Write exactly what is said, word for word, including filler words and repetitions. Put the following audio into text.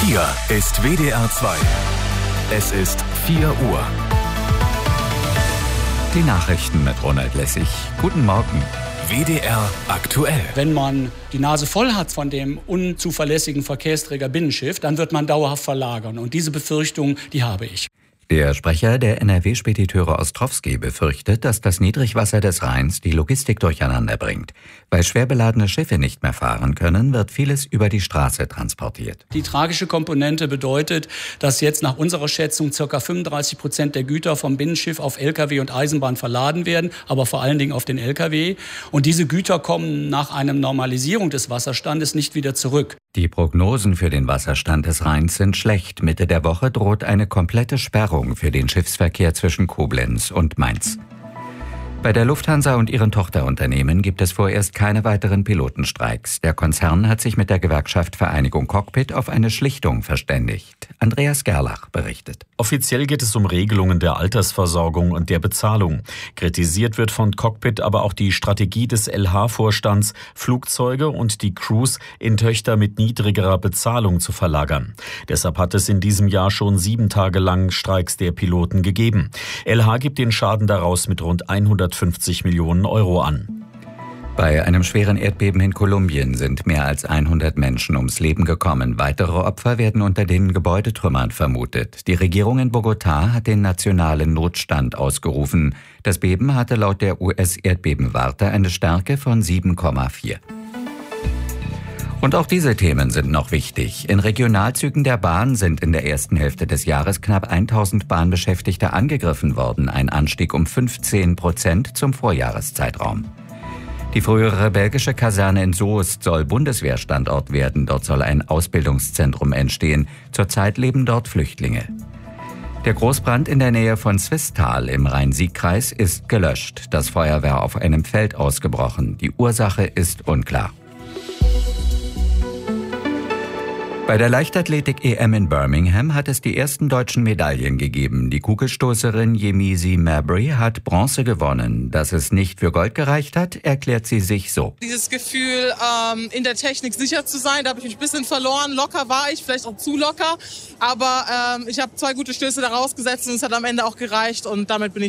Hier ist W D R zwei. Es ist vier Uhr. Die Nachrichten mit Ronald Lessig. Guten Morgen. W D R aktuell. Wenn man die Nase voll hat von dem unzuverlässigen Verkehrsträger Binnenschiff, dann wird man dauerhaft verlagern. Und diese Befürchtung, die habe ich. Der Sprecher der N R W-Spediteure Ostrowski befürchtet, dass das Niedrigwasser des Rheins die Logistik durcheinander bringt. Weil schwer beladene Schiffe nicht mehr fahren können, wird vieles über die Straße transportiert. Die tragische Komponente bedeutet, dass jetzt nach unserer Schätzung ca. fünfunddreißig Prozent der Güter vom Binnenschiff auf L K W und Eisenbahn verladen werden, aber vor allen Dingen auf den L K W. Und diese Güter kommen nach einer Normalisierung des Wasserstandes nicht wieder zurück. Die Prognosen für den Wasserstand des Rheins sind schlecht. Mitte der Woche droht eine komplette Sperrung für den Schiffsverkehr zwischen Koblenz und Mainz. Bei der Lufthansa und ihren Tochterunternehmen gibt es vorerst keine weiteren Pilotenstreiks. Der Konzern hat sich mit der Gewerkschaft Vereinigung Cockpit auf eine Schlichtung verständigt. Andreas Gerlach berichtet. Offiziell geht es um Regelungen der Altersversorgung und der Bezahlung. Kritisiert wird von Cockpit aber auch die Strategie des L H-Vorstands, Flugzeuge und die Crews in Töchter mit niedrigerer Bezahlung zu verlagern. Deshalb hat es in diesem Jahr schon sieben Tage lang Streiks der Piloten gegeben. L H gibt den Schaden daraus mit rund hundertfünfzig Millionen Euro an. Bei einem schweren Erdbeben in Kolumbien sind mehr als hundert Menschen ums Leben gekommen. Weitere Opfer werden unter den Gebäudetrümmern vermutet. Die Regierung in Bogotá hat den nationalen Notstand ausgerufen. Das Beben hatte laut der U S-Erdbebenwarte eine Stärke von sieben Komma vier. Und auch diese Themen sind noch wichtig. In Regionalzügen der Bahn sind in der ersten Hälfte des Jahres knapp tausend Bahnbeschäftigte angegriffen worden, ein Anstieg um fünfzehn Prozent zum Vorjahreszeitraum. Die frühere belgische Kaserne in Soest soll Bundeswehrstandort werden. Dort soll ein Ausbildungszentrum entstehen. Zurzeit leben dort Flüchtlinge. Der Großbrand in der Nähe von Swisttal im Rhein-Sieg-Kreis ist gelöscht. Das Feuer war auf einem Feld ausgebrochen. Die Ursache ist unklar. Bei der Leichtathletik-E M in Birmingham hat es die ersten deutschen Medaillen gegeben. Die Kugelstoßerin Yemisi Mabry hat Bronze gewonnen. Dass es nicht für Gold gereicht hat, erklärt sie sich so. Dieses Gefühl, ähm, in der Technik sicher zu sein, da habe ich mich ein bisschen verloren. Locker war ich, vielleicht auch zu locker. Aber ähm, ich habe zwei gute Stöße da rausgesetzt und es hat am Ende auch gereicht und damit bin ich